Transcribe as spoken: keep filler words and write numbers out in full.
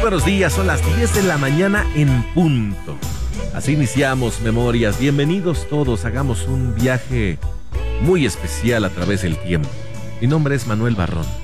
buenos días, son las diez de la mañana en punto. Así iniciamos Memorias. Bienvenidos todos, hagamos un viaje muy especial a través del tiempo. Mi nombre es Manuel Barrón.